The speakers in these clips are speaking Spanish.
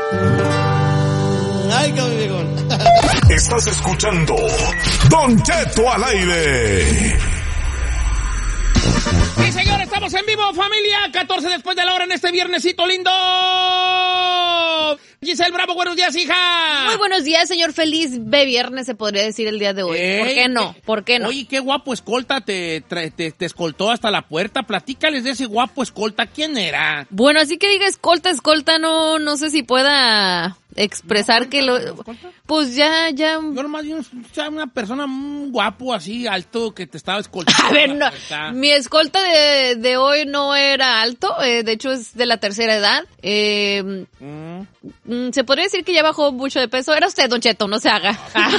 Ay, qué viejón. Estás escuchando Don Cheto al aire. Sí, señor, estamos en vivo, familia. 14 después de la hora en este viernesito lindo. Giselle Bravo, buenos días, hija. Muy buenos días, señor. Feliz viernes, se podría decir el día de hoy. ¿Por qué no? ¿Por qué no? Oye, qué guapo escolta te escoltó hasta la puerta. Platícales de ese guapo escolta. ¿Quién era? Bueno, así que diga escolta, no sé si pueda expresar no, que lo... ¿escolta? Pues ya... Yo nomás vi una persona muy guapo, así, alto, que te estaba escoltando. A ver, no, mi escolta de hoy no era alto, de hecho es de la tercera edad. Se podría decir que ya bajó mucho de peso. Era usted, Don Cheto, no se haga.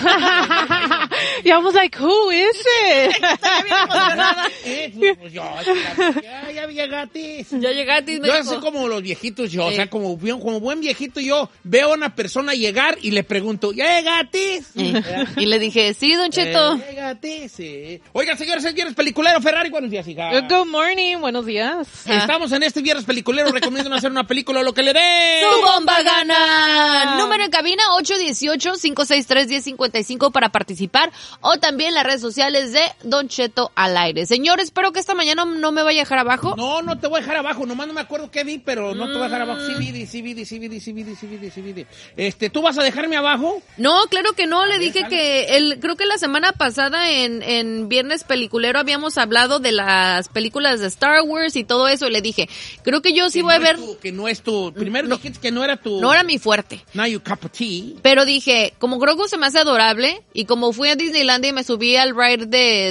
Y I was like, who is it? Pues yo, ya llegatis. Ya llegaste. Yo soy como los viejitos, yo, o sea, como buen viejito, yo veo a una persona llegar y le pregunto, ¿ya llegatis? Y le dije, sí, Don Cheto. ¿Ya llegatis? Sí. Oiga, señores peliculero, Ferrari, buenos días, hija. Good morning, buenos días. Estamos en este viernes peliculero, recomiendo hacer una película, lo que le dé. ¡Tu bomba gana! Número en cabina, 818-563-1055 para participar, o también las redes sociales de Don Cheto al aire. Señor, espero que esta mañana no me vaya a dejar abajo. No te voy a dejar abajo, nomás no me acuerdo qué vi, pero no te voy a dejar abajo. Sí vi. ¿Tú vas a dejarme abajo? No, claro que no, le dije que creo que la semana pasada en Viernes Peliculero habíamos hablado de las películas de Star Wars y todo eso, y le dije, creo que yo sí voy a ver... Que no es tu... Primero dijiste que no era tu... No era mi fuerte. Not your cup of tea. Pero dije, como Grogu se me hace adorable, y como fui a Disneylandia y me subí al ride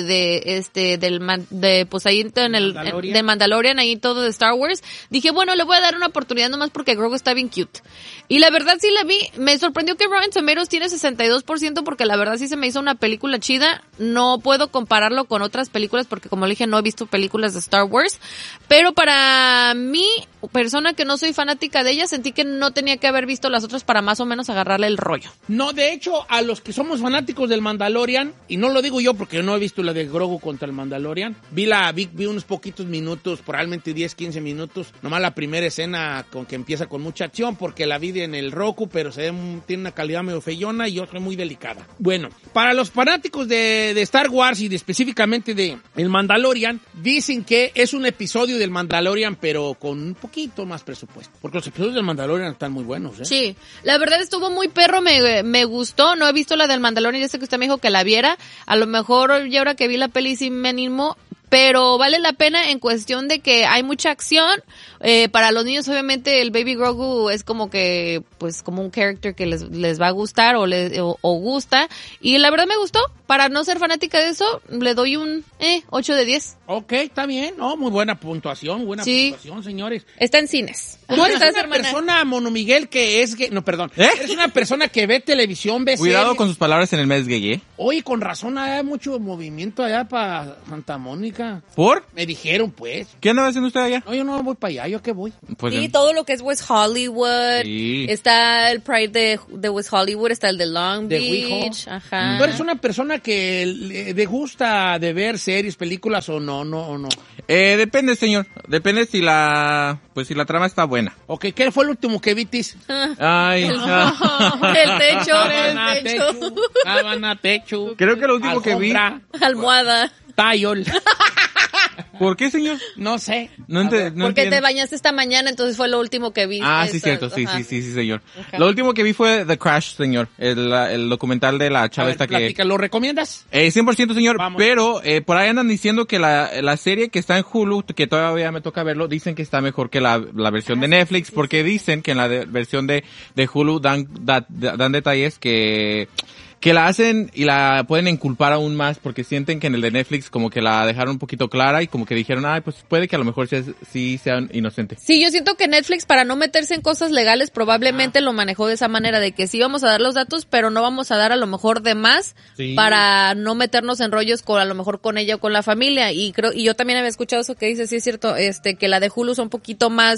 pues ahí en el de Mandalorian, ahí todo de Star Wars, dije, bueno, le voy a dar una oportunidad nomás porque Grogu está bien cute. Y la verdad sí la vi, me sorprendió que Rotten Tomatoes tiene 62% porque la verdad sí se me hizo una película chida. No puedo compararlo con otras películas porque, como le dije, no he visto películas de Star Wars, pero para mí, persona que no soy fanática de ella, sentí que no tenía que haber visto las otras para más o menos agarrarle el rollo. No, de hecho, a los que somos fanáticos del Mandalorian, y no lo digo yo porque no he visto la de Grogu contra el Mandalorian, vi unos poquitos minutos, probablemente 10, 15 minutos, nomás la primera escena con que empieza con mucha acción, porque la vi en el Roku, pero tiene una calidad medio feyona y yo soy muy delicada. Bueno, para los fanáticos de Star Wars y específicamente de el Mandalorian, dicen que es un episodio del Mandalorian, pero con un poquito más presupuesto, porque los episodios del Mandalorian están muy buenos, ¿eh? Sí, la verdad estuvo muy perro, me gustó, no he visto la del Mandalorian, ya sé que usted me dijo que la viera, a lo mejor ya ahora que vi la peli sí me animó, pero vale la pena en cuestión de que hay mucha acción. Para los niños, obviamente, el Baby Grogu es como que, pues, como un character que les va a gustar o gusta. Y la verdad me gustó. Para no ser fanática de eso, le doy un 8 de 10. Ok, está bien. No, muy buena puntuación, puntuación, señores. Está en cines. Tú eres una persona, Mono Miguel, que es gay. No, perdón. Eres una persona que ve televisión, ve Cuidado series. con sus palabras en el mes gay, ¿eh? Oye, con razón, hay mucho movimiento allá para Santa Mónica. ¿Por? Me dijeron, pues. ¿Qué andaba haciendo usted allá? No, yo no voy para allá, ¿yo qué voy? Pues Sí, todo lo que es West Hollywood. Sí. Está el Pride de West Hollywood, está el de Long De Beach. WeHo. Ajá. ¿Tú eres una persona que le gusta de ver series, películas o no? Depende, señor. Depende si la trama está buena. Ok, ¿qué fue el último que vitis? Ay. El techo. Sábana, techo. Creo que lo último que vi... Almohada. Tayol. ¿Por qué, señor? No sé. No Porque entiendo. te bañaste esta mañana, entonces fue lo último que vi. Sí, cierto. Sí, señor. Okay. Lo último que vi fue The Crash, señor. El documental de la chava esta que... ¿Lo recomiendas? 100%, señor. Vamos. Pero por ahí andan diciendo que la serie que está en Hulu, que todavía me toca verlo, dicen que está mejor que la versión de Netflix, porque dicen que en la versión de Hulu dan detalles que la hacen y la pueden inculpar aún más porque sienten que en el de Netflix como que la dejaron un poquito clara y como que dijeron, pues puede que a lo mejor sí sean inocentes. Sí, yo siento que Netflix, para no meterse en cosas legales, probablemente lo manejó de esa manera, de que sí vamos a dar los datos, pero no vamos a dar a lo mejor de más, para no meternos en rollos a lo mejor con ella o con la familia. Y yo también había escuchado eso que dice, sí es cierto, que la de Hulu es un poquito más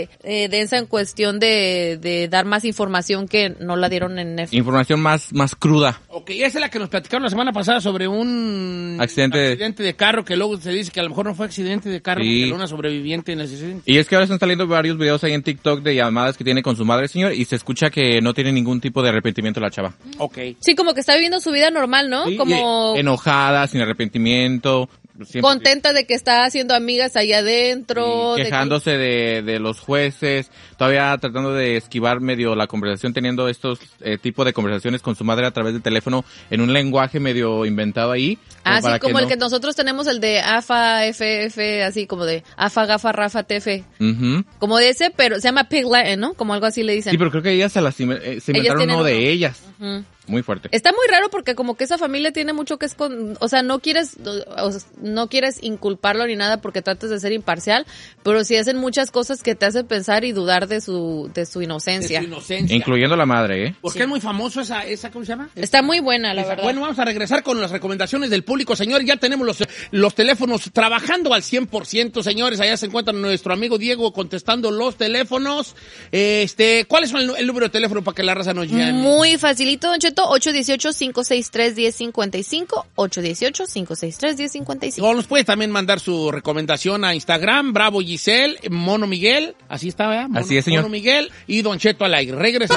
densa en cuestión de dar más información que no la dieron en Netflix. Información más cruda cruda. Ok, esa es la que nos platicaron la semana pasada sobre un Accidente de carro, que luego se dice que a lo mejor no fue accidente de carro, Sí. porque era una sobreviviente en ese accidente. Y es que ahora están saliendo varios videos ahí en TikTok de llamadas que tiene con su madre, señor, y se escucha que no tiene ningún tipo de arrepentimiento la chava. Ok. Sí, como que está viviendo su vida normal, ¿no? Sí, Como enojada, sin arrepentimiento. Siempre contenta de que está haciendo amigas ahí adentro. sí, de que- quejándose de los jueces, todavía tratando de esquivar medio la conversación, teniendo estos tipo de conversaciones con su madre a través del teléfono en un lenguaje medio inventado ahí. Así para como el no- que nosotros tenemos, el de AFA, FF, así como de AFA, GAFA, RAFA, TF. Ujú. Como de ese, pero se llama Pig Latin, ¿no? Como algo así le dicen. Sí, pero creo que ellas se inventaron tienen uno de uno. ellas. Ujú. Muy fuerte. Está muy raro porque como que esa familia tiene mucho que o sea, no quieres inculparlo ni nada porque tratas de ser imparcial, pero sí hacen muchas cosas que te hacen pensar y dudar de su inocencia. De su inocencia. Incluyendo la madre, ¿eh? Porque es muy famoso esa, ¿cómo se llama? Está muy buena, la verdad. Bueno, vamos a regresar con las recomendaciones del público, señor. Ya tenemos los teléfonos trabajando al 100%, señores. Allá se encuentra nuestro amigo Diego contestando los teléfonos. ¿Cuál es el número de teléfono para que la raza nos llame? Muy facilito, Don Cheto, 818-563-1055, 818-563-1055. O nos puede también mandar su recomendación a Instagram, Bravo Giselle, Mono Miguel, así está, ¿verdad? Así es, señor. Mono Miguel y Don Cheto al aire. Regresa.